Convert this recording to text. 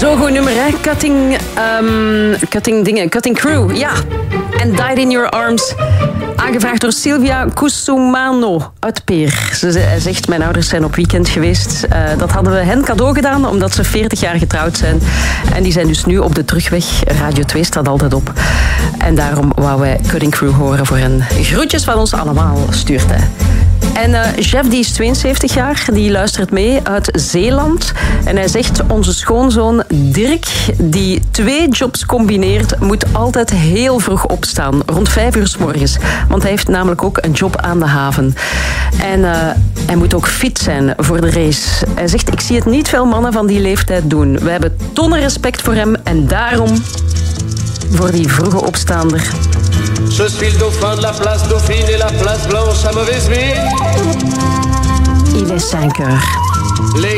Zo'n goed nummer, hè? Cutting Crew, ja. And Died in Your Arms. Aangevraagd door Silvia Cusumano uit Peer. Ze zegt, mijn ouders zijn op weekend geweest. Dat hadden we hen cadeau gedaan, omdat ze 40 jaar getrouwd zijn. En die zijn dus nu op de terugweg. Radio 2 staat altijd op. En daarom wou wij Cutting Crew horen voor hen. Groetjes van ons allemaal, stuurt hij. En Jeff, die is 72 jaar, die luistert mee uit Zeeland. En hij zegt, onze schoonzoon Dirk, die 2 jobs combineert, moet altijd heel vroeg opstaan. Rond 5 uur 's morgens. Want hij heeft namelijk ook een job aan de haven. En hij moet ook fit zijn voor de race. Hij zegt, ik zie het niet veel mannen van die leeftijd doen. We hebben tonnen respect voor hem. En daarom, voor die vroege opstaander... Je suis le dauphin de la place Dauphine et la place Blanche à mauvaise mine. Il est 5 heures.